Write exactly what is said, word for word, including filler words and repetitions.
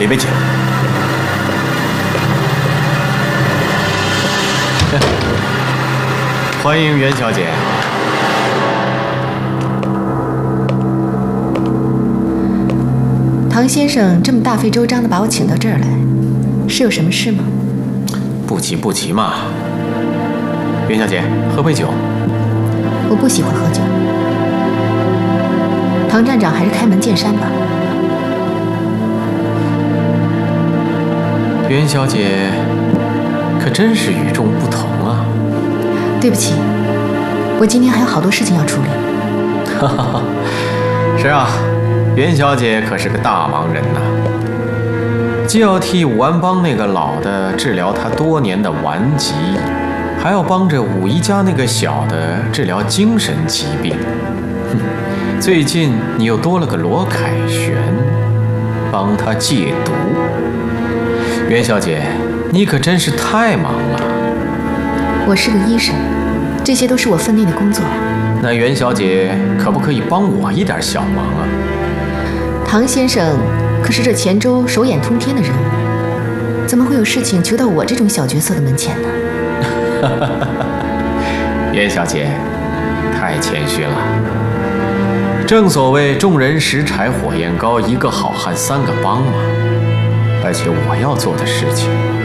里杯酒。欢迎袁小姐。 唐先生这么大费周章的把我请到这儿来，是有什么事吗？ 不急不急嘛。袁小姐，喝杯酒。 我不喜欢喝酒。唐站长还是开门见山吧。 袁小姐，可真是与众不同啊！ 对不起，我今天还有好多事情要处理。 哈哈哈，是啊，袁小姐可是个大忙人呐，既要替武安帮那个老的治疗他多年的顽疾，还要帮着武一家那个小的治疗精神疾病。哼，最近你又多了个罗凯旋，帮他戒毒。袁小姐，你可真是太忙了。 我是个医生，这些都是我分内的工作。 那袁小姐可不可以帮我一点小忙啊？ 唐先生可是这黔州手眼通天的人物，怎么会有事情求到我这种小角色的门前呢？ 袁小姐，太谦虚了。正所谓众人拾柴火焰高，一个好汉三个帮嘛。而且我要做的事情